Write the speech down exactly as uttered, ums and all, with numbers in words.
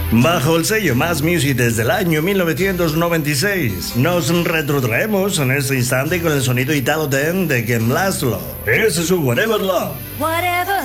Bajo el sello Más Music desde el año mil novecientos noventa y seis, nos retrotraemos en este instante con el sonido Italo Ten de Ken Laszlo. Ese es su Whatever Love. Whatever